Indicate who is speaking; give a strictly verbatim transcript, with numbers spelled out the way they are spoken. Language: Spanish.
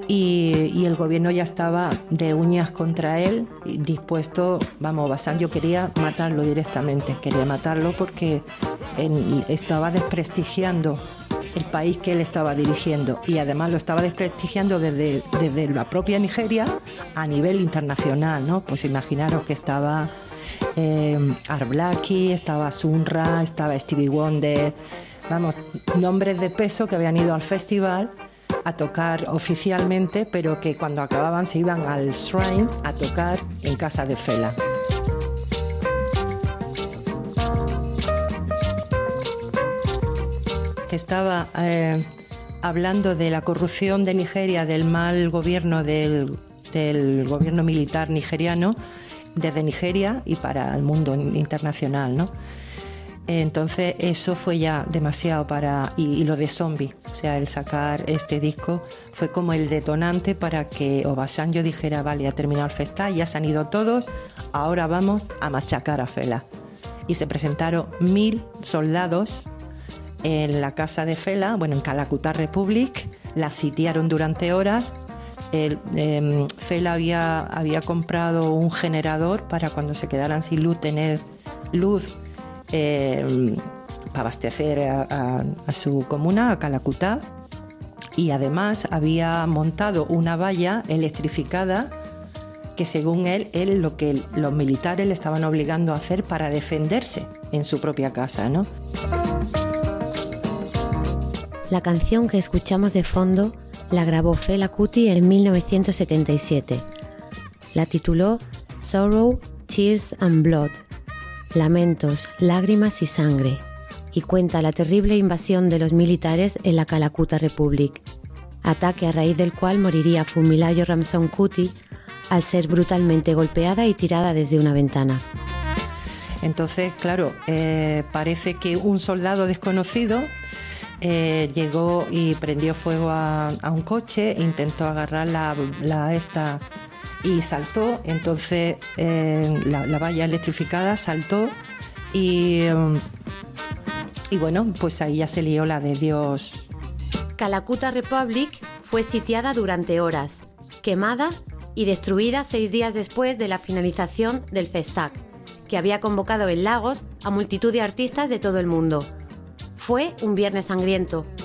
Speaker 1: y, y el gobierno ya estaba de uñas contra él, dispuesto, vamos, Obasanjo quería matarlo directamente, quería matarlo porque él estaba desprestigiando el país que él estaba dirigiendo y además lo estaba desprestigiando desde, desde la propia Nigeria a nivel internacional, ¿no? Pues imaginaros que estaba eh, Art Blakey, estaba Sunra, estaba Stevie Wonder, vamos, nombres de peso que habían ido al festival a tocar oficialmente, pero que cuando acababan se iban al Shrine a tocar en casa de Fela. Que estaba eh, hablando de la corrupción de Nigeria, del mal gobierno del, del gobierno militar nigeriano desde Nigeria y para el mundo internacional, ¿no? Entonces eso fue ya demasiado para... Y, y lo de Zombie, o sea, el sacar este disco fue como el detonante para que Obasanjo dijera, vale, ha terminado el festival, ya se han ido todos, ahora vamos a machacar a Fela. Y se presentaron mil soldados en la casa de Fela, bueno, en Calacutta Republic, la sitiaron durante horas. El, eh, Fela había, había comprado un generador para cuando se quedaran sin luz, tener luz eh, para abastecer a, a, a su comuna, a Calacutta, y además había montado una valla electrificada que según él, él lo que los militares le estaban obligando a hacer para defenderse en su propia casa, ¿no?
Speaker 2: La canción que escuchamos de fondo la grabó Fela Kuti en mil novecientos setenta y siete. La tituló Sorrow, Tears and Blood, Lamentos, Lágrimas y Sangre, y cuenta la terrible invasión de los militares en la Calacutta Republic, ataque a raíz del cual moriría Funmilayo Ransome Kuti al ser brutalmente golpeada y tirada desde una ventana.
Speaker 1: Entonces, claro, eh, parece que un soldado desconocido Eh, llegó y prendió fuego a, a un coche, intentó agarrar la, la esta y saltó, entonces eh, la, la valla electrificada saltó y, y bueno, pues ahí ya se lió la de Dios.
Speaker 2: Calacutta Republic fue sitiada durante horas, quemada y destruida seis días después de la finalización del Festac, que había convocado en Lagos a multitud de artistas de todo el mundo. Fue un viernes sangriento,